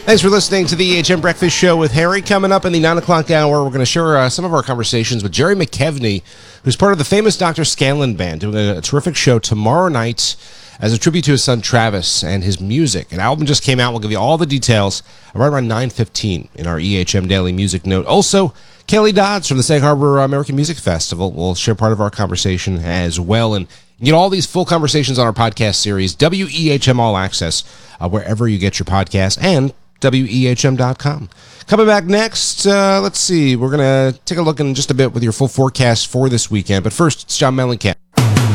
Thanks for listening to the EHM Breakfast Show with Harry. Coming up in the 9 o'clock hour, we're going to share some of our conversations with Jerry McKevney, who's part of the famous Dr. Scanlon Band, doing a terrific show tomorrow night as a tribute to his son Travis and his music. An album just came out. We'll give you all the details right around 9:15 in our EHM Daily Music Note. Also, Kelly Dodds from the Sag Harbor American Music Festival will share part of our conversation as well. And you get all these full conversations on our podcast series, WEHM All Access, wherever you get your podcast, and WEHM.com. Coming back next, let's see. We're going to take a look in just a bit with your full forecast for this weekend. But first, it's John Mellencamp.